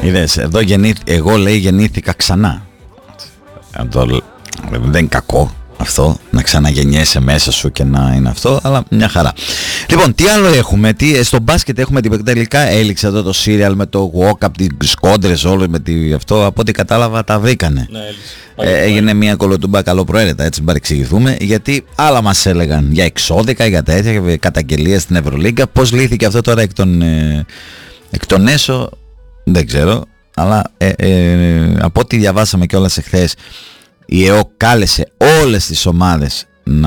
Είδες, εδώ εγώ λέει γεννήθηκα ξανά. Δεν είναι κακό αυτό, να ξαναγεννιέσαι μέσα σου και να είναι αυτό, αλλά μια χαρά. Λοιπόν, τι άλλο έχουμε, στο μπάσκετ έχουμε τελικά έληξε εδώ το σύριαλ με το walk-up, τις κόντρες όλο με αυτό, από ό,τι κατάλαβα τα βρήκανε. Ναι, έγινε μια κολοτούμπα καλοπροαίρετα, έτσι παρεξηγηθούμε, γιατί άλλα μας έλεγαν για εξώδικα, για τέτοια, για καταγγελίες στην Ευρωλίγκα. Πώς λύθηκε αυτό τώρα εκ των έσω, δεν ξέρω, αλλά από ό,τι διαβάσαμε κιόλας εχθές, η ΕΟΚ κάλεσε όλες τις ομάδες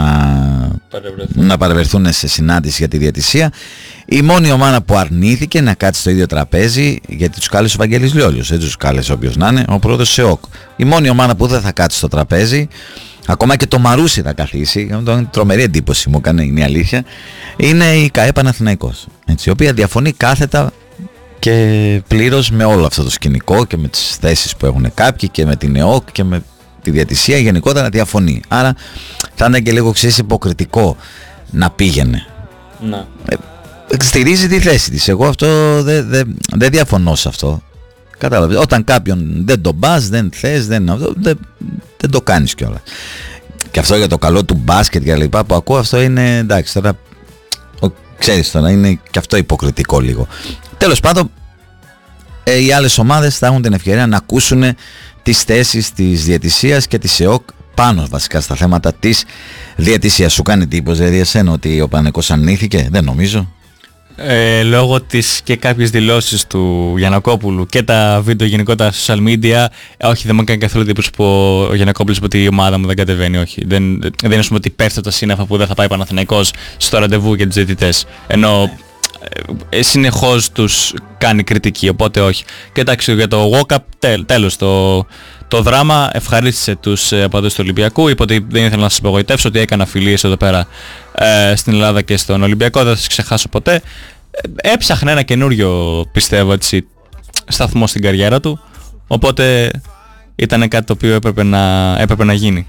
να παρευρεθούν σε συνάντηση για τη διαιτησία. Η μόνη ομάδα που αρνήθηκε να κάτσει στο ίδιο τραπέζι, γιατί τους κάλεσε ο Βαγγέλης Λιόλιος, έτσι τους κάλεσε όποιος να είναι, ο πρόεδρος της ΕΟΚ. Η μόνη ομάδα που δεν θα κάτσει στο τραπέζι, ακόμα και το Μαρούσι θα καθίσει, τρομερή εντύπωση μου έκανε, είναι η αλήθεια, είναι η ΚΑΕ Παναθηναϊκός, η οποία διαφωνεί κάθετα και πλήρως με όλο αυτό το σκηνικό και με τις θέσεις που έχουν κάποιοι και με την ΕΟΚ και με τη διαιτησία γενικότερα διαφωνεί. Άρα θα είναι και λίγο υποκριτικό να πήγαινε. Να. Στηρίζει τη θέση της. Εγώ αυτό δεν διαφωνώ σε αυτό. Κατάλαβες. Όταν κάποιον δεν τον πας, δεν θες, δεν το κάνεις κιόλας. Και αυτό για το καλό του μπάσκετ και λοιπά που ακούω, αυτό είναι εντάξει τώρα. Ξέρεις τώρα, είναι και αυτό υποκριτικό λίγο. Τέλος πάντων, οι άλλες ομάδες θα έχουν την ευκαιρία να ακούσουν τις θέσεις της διαιτησίας και της ΕΟΚ πάνω βασικά στα θέματα της διαιτησίας. Σου κάνει εντύπωση δηλαδή εσένα ότι ο Παναθηναϊκός αρνήθηκε? Δεν νομίζω. Λόγω της και κάποιες δηλώσεις του Γιαννακόπουλου και τα βίντεο γενικότερα στα social media, όχι, δεν μου κάνει καθόλου εντύπωση που ο Γιαννακόπουλος είπε ότι η ομάδα μου δεν κατεβαίνει, όχι. Δεν είναι ότι πέφτει τα σύννεφα που δεν θα πάει ο Παναθηναϊκός στο ραντεβού για τους διαιτητές. Ενώ συνεχώς τους κάνει κριτική, οπότε όχι. Και εντάξει, για το walk-up τέλος, το δράμα ευχαρίστησε τους οπαδούς του Ολυμπιακού. Είπε ότι δεν ήθελα να σας απογοητεύσω, ότι έκανα φιλίες εδώ πέρα στην Ελλάδα και στον Ολυμπιακό, δεν θα σας ξεχάσω ποτέ. Έψαχνε ένα καινούριο, πιστεύω έτσι, σταθμό στην καριέρα του, οπότε ήταν κάτι το οποίο έπρεπε να γίνει.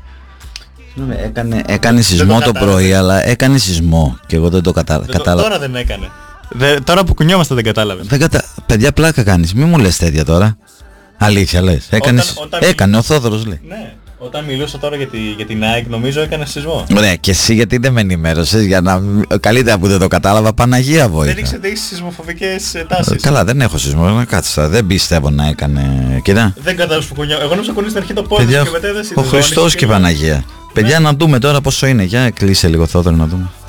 Έκανε σεισμό το πρωί, αλλά έκανε σεισμό και εγώ δεν το κατάλαβα. Τώρα δεν έκανε. Τώρα που κουνιόμαστε δεν κατάλαβε. Παιδιά, πλάκα κάνεις, μη μου λες τέτοια τώρα. Αλήθεια λες? Έκανε ο Θόδωρος, λέει. Ναι, όταν μιλούσα τώρα για την ΑΕΚ νομίζω έκανε σεισμό. Ωραία, και εσύ γιατί δεν με ενημέρωσες? Για να... Καλύτερα που δεν το κατάλαβα, Παναγία βοήθεια. Δεν ήξερε ότι έχεις σεισμοφοβικές τάσεις. Καλά, δεν έχω σεισμό, να κάτσα. Δεν πιστεύω να έκανε. Κοίτα. Δεν κατάλαβες που κουνιόμαστε. Εγώ νόμιζα κουνείς στην αρχή το πόδι και μετά δεν. Ο Χριστός και η Παναγία. Παιδιά, να δούμε τώρα πόσο είναι. Για κλείσε λίγο, Θόδωρο, να δούμε.